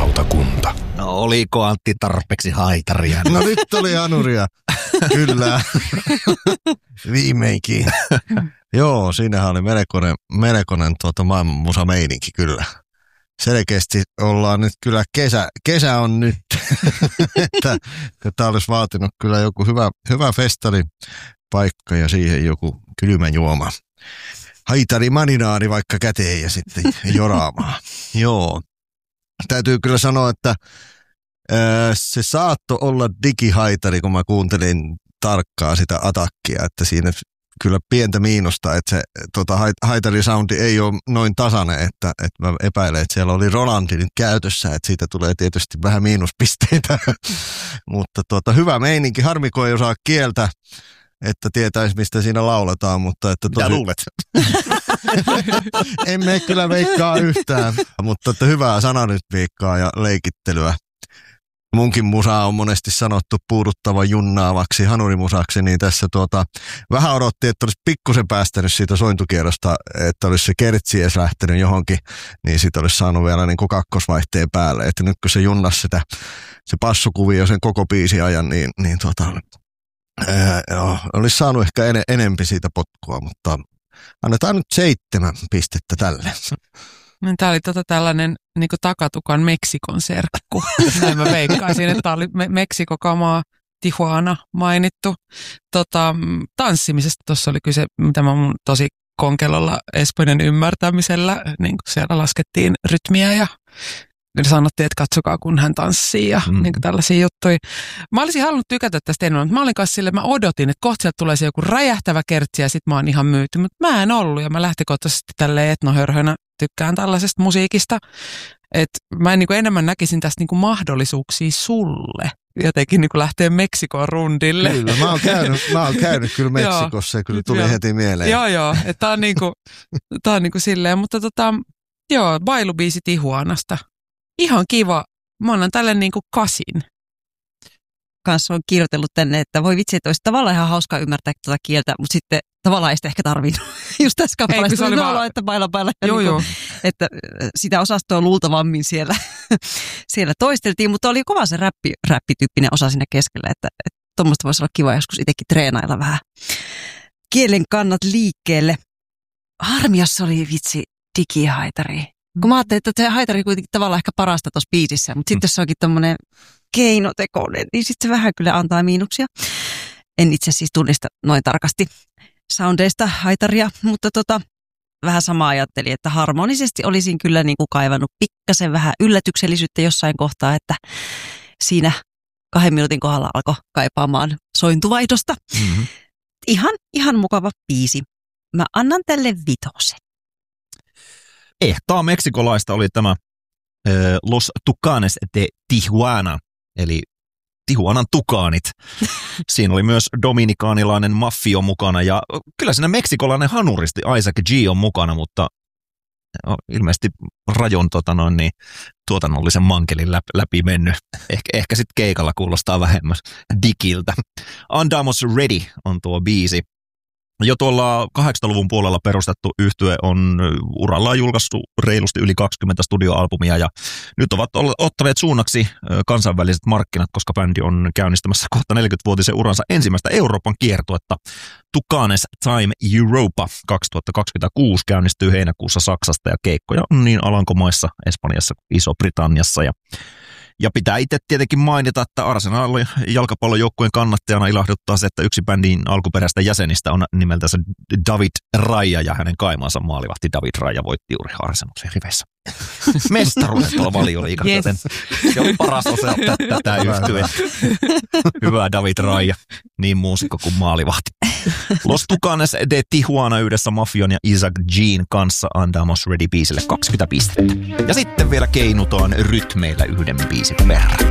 Haitarilautakunta. No oliko Antti tarpeeksi haitaria? No nyt oli anuria. Kyllä. Viimeinkin. Joo, siinähän oli melkoinen maailman musameininki kyllä. Selkeästi ollaan nyt kyllä, kesä on nyt, että tämä olisi vaatinut kyllä joku hyvä festaripaikka ja siihen joku kylmä juoma. Haitari maninaari vaikka käteen ja sitten joraamaan. Joo, täytyy kyllä sanoa, että se saattoi olla digihaitari, kun mä kuuntelin tarkkaan sitä atakkia, että siinä kyllä pientä miinusta, että se haitarisoundi ei ole noin tasainen, että mä epäilen, että siellä oli Rolandi nyt käytössä, että siitä tulee tietysti vähän miinuspisteitä, mutta hyvä meininki, harmi kun ei osaa kieltä, että tietäisi mistä siinä lauletaan, mutta että mitä luulet? Emme kyllä veikkaa yhtään, mutta että hyvää sananysviikkaa ja leikittelyä. Munkin musa on monesti sanottu puuduttava junnaavaksi hanurimusaksi, niin tässä vähän odotti, että olisi pikkusen päästänyt siitä sointukierrosta, että olisi se kertsi edes lähtenyt johonkin, niin siitä olisi saanut vielä niin kuin kakkosvaihteen päälle. Että nyt kun se junnasi se passukuvio sen koko biisin ajan, niin olisi saanut ehkä enempi siitä potkua, mutta annetaan nyt 7 pistettä tälle. Tämä oli tällainen niin kuin takatukan Meksikon serkku. Näin mä veikkaisin, että tämä oli Meksiko-kamaa, Tijuana mainittu. Tanssimisesta tuossa oli kyse, mitä mä mun tosi konkelolla espanjan ymmärtämisellä, niin kuin siellä laskettiin rytmiä ja sanottiin, että katsokaa kun hän tanssii ja niin kuin tällaisia juttuja. Mä olisin halunnut tykätä tästä enemmän, mutta mä olin kanssa silleen, mä odotin, että kohta sieltä tulee se joku räjähtävä kertsi ja sit mä oon ihan myyty, mutta mä en ollut ja mä lähtökohtaisesti tälleen etnohörhönä tykkään tällaisesta musiikista, että mä niin kuin enemmän näkisin tästä niin kuin mahdollisuuksia sulle jotenkin niin kuin lähteä Meksikon rundille. Kyllä, mä oon käynyt kyllä Meksikossa ja kyllä tuli heti mieleen. Joo, että tää on niinku silleen, mutta bailubiisi Tijuanasta. Ihan kiva. Mä annan tälle niinku 8. Kanssa on kirjoitellut tänne, että voi vitsi, että olisi tavallaan ihan hauskaa ymmärtää tuota kieltä, mutta sitten tavallaan ei sitä ehkä tarvinnut. Just tässä kappaleessa oli vaan että baila. Joo. Että sitä osastoa luultavammin siellä toisteltiin, mutta oli kova se räppityyppinen osa siinä keskellä, että tuommoista voisi olla kiva joskus itsekin treenailla vähän kielen kannat liikkeelle. Harmi, jos se oli vitsi digihaitari. Kun mä ajattelin, että se haitari kuitenkin tavallaan ehkä parasta tuossa biisissä, mutta sitten se onkin tommoinen keinotekoinen, niin sitten se vähän kyllä antaa miinuksia. En itse siis tunnista noin tarkasti soundeista haitaria, mutta vähän sama ajattelin, että harmonisesti olisin kyllä niin kuin kaivannut pikkasen vähän yllätyksellisyyttä jossain kohtaa, että siinä 2 minuutin kohdalla alkoi kaipaamaan sointuvaihdosta. Mm-hmm. Ihan mukava biisi. Mä annan tälle 5. Ehtaa meksikolaista oli tämä Los Tucanes de Tijuana, eli Tijuanan tukaanit. Siinä oli myös dominikaanilainen maffio mukana ja kyllä siinä meksikolainen hanuristi Isaac G on mukana, mutta ilmeisesti rajon tuotannollisen mankelin läpi mennyt. Ehkä sitten keikalla kuulostaa vähemmän digiltä. Andamos Ready on tuo biisi. Jo tuolla 80-luvun puolella perustettu yhtye on urallaan julkaissut reilusti yli 20 studioalbumia ja nyt ovat ottaneet suunnaksi kansainväliset markkinat, koska bändi on käynnistämässä kohta 40-vuotisen uransa ensimmäistä Euroopan kiertuetta. Tucanes Time Europa 2026 käynnistyy heinäkuussa Saksasta ja keikkoja on niin Alankomaissa, Espanjassa kuin Iso-Britanniassa ja pitää itse tietenkin mainita, että Arsenalin jalkapallojoukkueen kannattajana ilahduttaa se, että yksi bändin alkuperäistä jäsenistä on nimeltänsä David Raya ja hänen kaimaansa maalivahti David Raya voitti juuri Arsenalin riveissä mestaruuden tuolla Valioliigassa, joten se oli paras osa tätä yhtyä. Hyvä David Raya, niin muusikko kuin maalivahti. Los Tucanes de Tijuana yhdessä Mafion ja Isaac G:n kanssa Andamos Ready biisille 20 pistettä. Ja sitten vielä keinutaan rytmeillä 1 biisin verran.